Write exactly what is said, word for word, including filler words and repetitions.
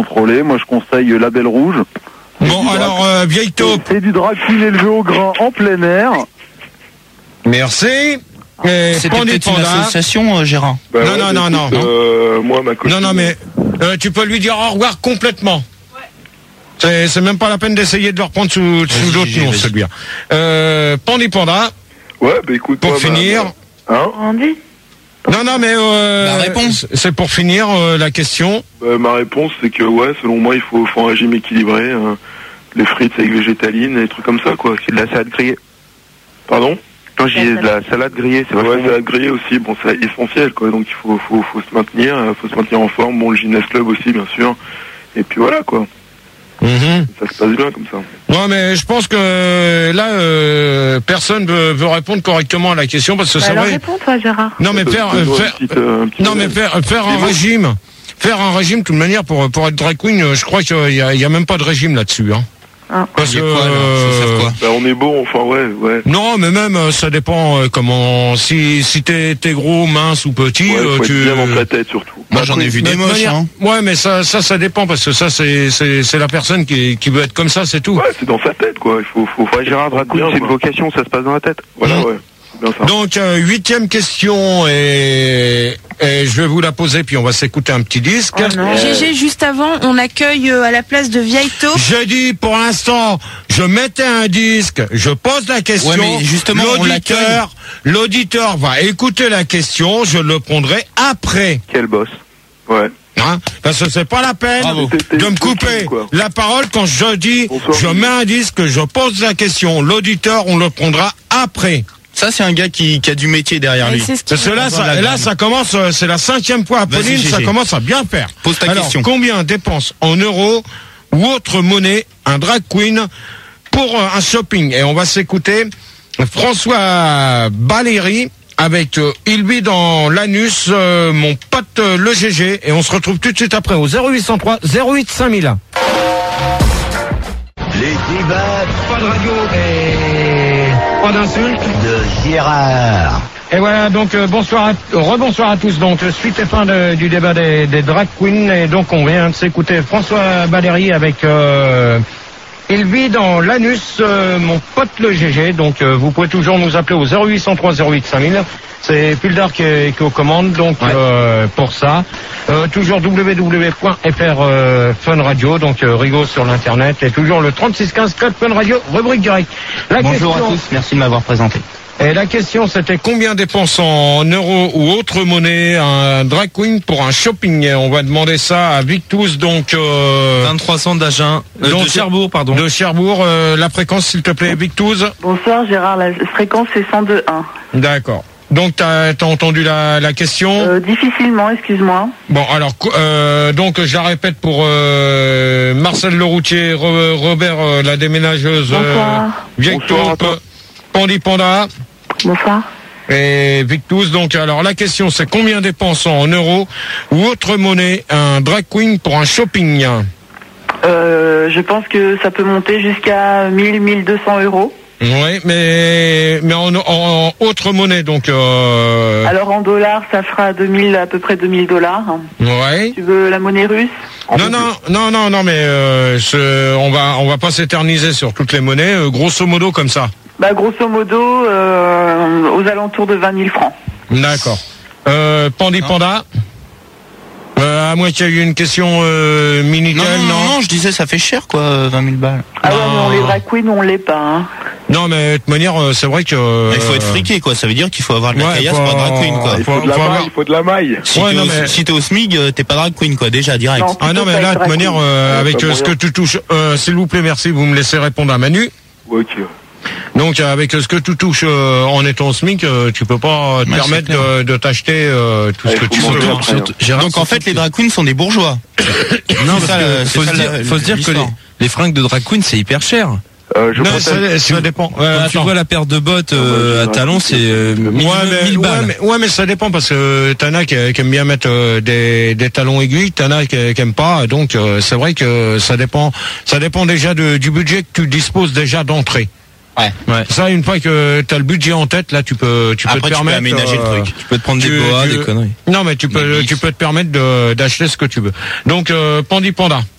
Frôler, moi je conseille La Belle Rouge. Bon, alors, euh, vieille taupe. C'est du drag queen élevé au grain en plein air. Merci. Et C'était Pandi peut-être une Panda. association, euh, Gérard. Bah non, ouais, non, bah, non, non, écoute, non. Euh, moi, ma copine. Non, non, mais euh, tu peux lui dire au revoir complètement. Ouais. C'est, c'est même pas la peine d'essayer de le reprendre sous, sous d'autres noms, celui-là. Euh, Pandi Panda. Ouais, bah écoute. Pour moi, finir. Bah, hein Andy. Non, non, mais euh, la réponse. C'est pour finir euh, la question. bah, ma réponse, c'est que ouais, selon moi, il faut, faut un régime équilibré. Euh, les frites avec végétaline, et des trucs comme ça, quoi. C'est de la salade grillée. Pardon? Non, j'ai de la salade grillée, c'est vachement Ouais, salade grillée aussi, bon, c'est essentiel, quoi. Donc il faut, faut, faut se maintenir, euh, faut se maintenir en forme. Bon, le gymnast club aussi, bien sûr. Et puis voilà, quoi. Mm-hmm. Ça se passe bien comme ça. Ouais, mais je pense que là, euh, personne veut, veut répondre correctement à la question parce que Bah c'est alors vrai. réponds toi Gérard. Non, mais faire, euh, faire, euh, non, mais faire, faire un bon. régime, faire un régime, de toute manière, pour pour être drag queen, euh, je crois qu'il y a, il y a même pas de régime là-dessus, hein. Ah. Parce Il y que a quoi, alors Ça sert quoi Bah, on est bon, enfin ouais, ouais. non, mais même euh, ça dépend euh, comment. Si si t'es t'es gros, mince ou petit, Ouais, euh, faut tu. être bien dans ta tête surtout. Moi, j'en ai vu des de moches, manière- hein. Ouais, mais ça ça ça dépend parce que ça c'est c'est c'est la personne qui qui veut être comme ça, c'est tout. Ouais, c'est dans sa tête, quoi. Il faut, faut. Ouais, Gérard, drag queen, bien, c'est une quoi. vocation, ça se passe dans la tête. Voilà, Mmh. ouais. C'est bien ça. Donc euh, huitième question et, et je vais vous la poser puis on va s'écouter un petit disque. Oh non. G G, juste avant, on accueille euh, à la place de Vieille Taupe. J'ai dit pour l'instant, je mettais un disque, je pose la question. Ouais, mais justement, on l'auditeur, l'auditeur va écouter la question, je le prendrai après. Quel boss. Ouais. Hein, parce que c'est pas la peine Bravo. de me couper Quoi. la parole quand je dis Bonsoir. je mets un disque, je pose la question. L'auditeur, on le prendra après. Ça, c'est un gars qui, qui a du métier derrière Et lui. c'est ce qui- Parce que là, ça, là, ça commence, euh, c'est la cinquième fois, Apolline, Vas-y, ça Gégé. commence à bien faire. Pose ta Alors, question. combien dépense en euros ou autre monnaie un drag queen pour euh, un shopping? Et on va s'écouter François Baléry avec euh, Il vit dans l'anus, euh, mon pote euh, le G G. Et on se retrouve tout de suite après au zéro huit cent trois zéro huit cinq mille. Les débats Pas de radio et pas d'insulte. de Gérard. Et voilà, donc euh, bonsoir, à, rebonsoir à tous. Donc euh, suite et fin de- du débat des, des drag queens, et donc on vient de s'écouter François Baléry avec euh, Il vit dans l'anus, euh, mon pote le G G. Donc euh, vous pouvez toujours nous appeler au zéro huit cent trois zéro huit cinq mille. C'est Pildar qui est, qui est aux commandes, donc euh, pour ça. Euh, toujours w w w point f r euh, Fun Radio, donc euh, Rigo sur l'internet, et toujours le trente-six quinze code Fun Radio, rubrique directe. La Bonjour question- à tous, merci de m'avoir présenté. Et la question, c'était combien dépense en euros ou autre monnaie un drag queen pour un shopping? Et on va demander ça à Victus, donc euh, vingt-trois cents d'Agen, euh, donc, de Cherbourg, pardon. de Cherbourg. Euh, la fréquence, s'il te plaît, Victus. Bonsoir Gérard, la fréquence c'est cent deux un. D'accord. Donc, t'as as entendu la, la question. Euh, difficilement, excuse-moi. Bon, alors, co- euh, donc, je la répète pour euh, Marcel Leroutier, Ro- Robert, euh, la déménageuse, Bonsoir. Vieille Bonsoir à Taupe, toi. Pandi Panda. Bonsoir. Et Victus, donc alors la question c'est combien dépense en euros ou autre monnaie un drag queen pour un shopping? Euh, je pense que ça peut monter jusqu'à mille, mille deux cents euros. Oui, mais mais en, en, en autre monnaie, donc euh, Alors en dollars, ça fera deux mille, à peu près deux mille dollars. ouais. Tu veux la monnaie russe? Non non non non non mais euh, ce, on va on va pas s'éterniser sur toutes les monnaies, euh, grosso modo comme ça. Bah grosso modo, euh, aux alentours de vingt mille francs. D'accord. Euh, Pandi Panda. Euh, à moins qu'il y ait eu une question euh, mini Non, non, non, non, je disais, ça fait cher, quoi, euh, vingt mille balles. Ah ouais, Non. non, les drag queens, on l'est pas. Hein. Non mais de toute manière euh, c'est vrai que. Mais il faut être friqué, quoi. Ça veut dire qu'il faut avoir de la Ouais, caillasse faut- pour un drag queen, quoi. Il faut, faut- de la faut maille, avoir- il faut de la maille. Si Ouais, t'es non, au, mais- si t'es au SMIG, euh, t'es pas drag queen, quoi, déjà, direct. Non. Ah non mais Plutôt là de pas toute être manière drag euh, queen. avec Pas euh, ce que moyen. tu touches, euh, s'il vous plaît merci, vous me laissez répondre à Manu. Ok. Donc avec ce que tu touches euh, en étant au SMIC, euh, tu peux pas te Ouais, permettre c'est clair. de, de t'acheter euh, tout Ouais, ce que faut tu manger veux. après, hein. Gérard, Donc en fait, les drag queens sont des bourgeois. Non, C'est parce ça, que le- c'est faut, ça se dire, la- faut se dire que l'histoire. les, les fringues de drag queen c'est hyper cher. Euh, je Non, proteste. ça, ça dépend. Euh, Quand tu attends. vois la paire de bottes euh, à talons, c'est euh, mille, Ouais mais, mille ouais, balles. mais, ouais, mais ça dépend parce que t'en as qui, qui aiment bien mettre euh, des, des talons aiguilles, t'en as qui, qui aiment pas, donc euh, c'est vrai que ça dépend, ça dépend déjà de, du budget que tu disposes déjà d'entrée. Ouais. Ouais. Ça, une fois que t'as le budget en tête, là, tu peux, tu peux Après, te tu peux permettre. aménager le truc. Tu peux te prendre tu- des boas, tu- des conneries. Non, mais tu peux, Des tu mix. peux te permettre de- d'acheter ce que tu veux. Donc, euh, Pandi Panda.